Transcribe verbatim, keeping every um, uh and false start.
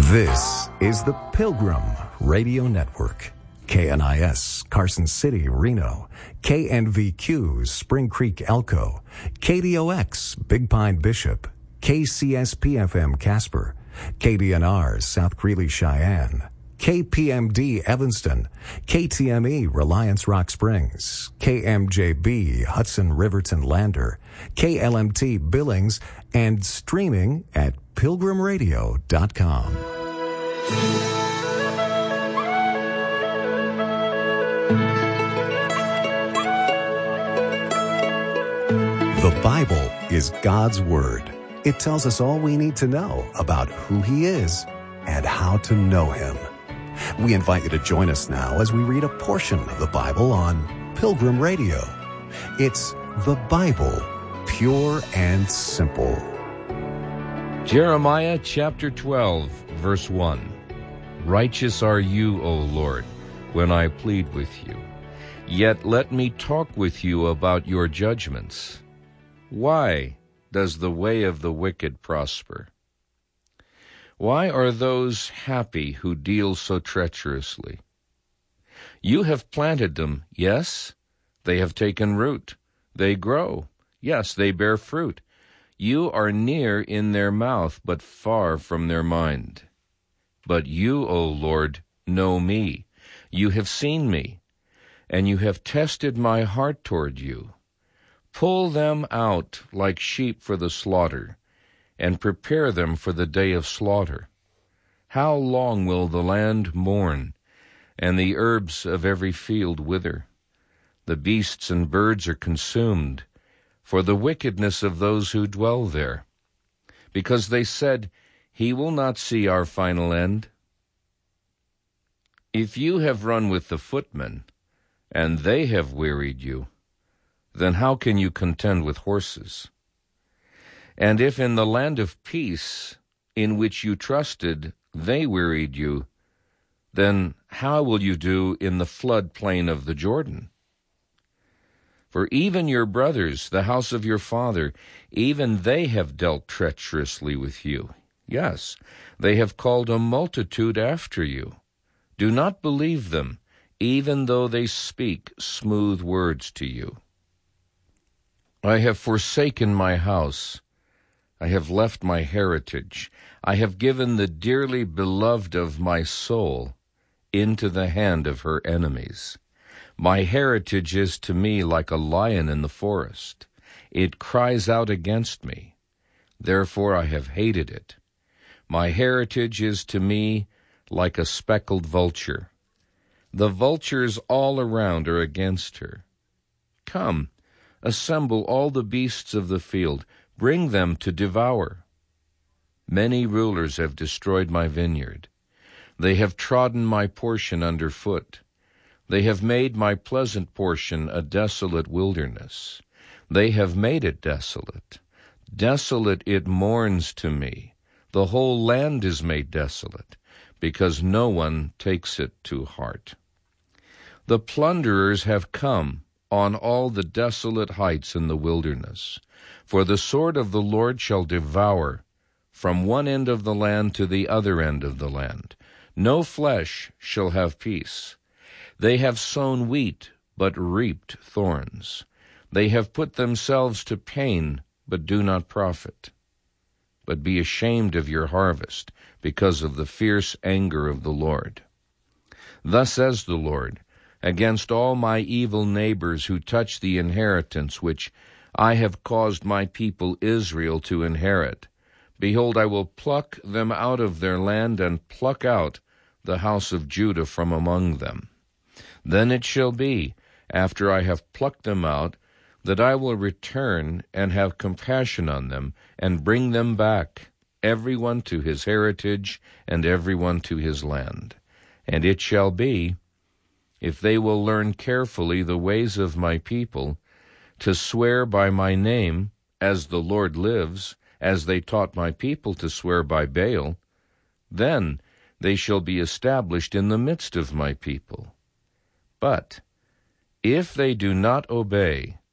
This is the Pilgrim Radio Network. K N I S, Carson City, Reno. K N V Q, Spring Creek, Elko. K D O X, Big Pine, Bishop. K C S P F M, Casper. K D N R, South Greeley, Cheyenne. K P M D, Evanston. K T M E, Reliance, Rock Springs. K M J B, Hudson, Riverton, Lander. K L M T, Billings, and streaming at pilgrim radio dot com. The Bible is God's Word. It tells us all we need to know about who He is and how to know Him. We invite you to join us now as we read a portion of the Bible on Pilgrim Radio. It's the Bible, pure and simple. Jeremiah chapter twelve, verse one. Righteous are you, O Lord, when I plead with you. Yet let me talk with you about your judgments. Why does the way of the wicked prosper? Why are those happy who deal so treacherously? You have planted them, yes, they have taken root. They grow, yes, they bear fruit. You are near in their mouth, but far from their mind. But you, O Lord, know me. You have seen me, and you have tested my heart toward you. Pull them out like sheep for the slaughter, and prepare them for the day of slaughter. How long will the land mourn, and the herbs of every field wither? The beasts and birds are consumed, for the wickedness of those who dwell there, because they said, He will not see our final end. If you have run with the footmen, and they have wearied you, then how can you contend with horses? And if in the land of peace, in which you trusted, they wearied you, then how will you do in the flood plain of the Jordan? For even your brothers, the house of your father, even they have dealt treacherously with you. Yes, they have called a multitude after you. Do not believe them, even though they speak smooth words to you. I have forsaken my house. I have left my heritage. I have given the dearly beloved of my soul into the hand of her enemies. My heritage is to me like a lion in the forest. It cries out against me. Therefore I have hated it. My heritage is to me like a speckled vulture. The vultures all around are against her. Come, assemble all the beasts of the field. Bring them to devour. Many rulers have destroyed my vineyard. They have trodden my portion underfoot. They have made my pleasant portion a desolate wilderness. They have made it desolate. Desolate it mourns to me. The whole land is made desolate, because no one takes it to heart. The plunderers have come on all the desolate heights in the wilderness. For the sword of the Lord shall devour from one end of the land to the other end of the land. No flesh shall have peace. They have sown wheat, but reaped thorns. They have put themselves to pain, but do not profit. But be ashamed of your harvest, because of the fierce anger of the Lord. Thus says the Lord, against all my evil neighbors who touch the inheritance which I have caused my people Israel to inherit. Behold, I will pluck them out of their land, and pluck out the house of Judah from among them. Then it shall be, after I have plucked them out, that I will return and have compassion on them, and bring them back, every one to his heritage, and every one to his land. And it shall be, if they will learn carefully the ways of my people, to swear by my name, as the Lord lives, as they taught my people to swear by Baal, then they shall be established in the midst of my people. But if they do not obey,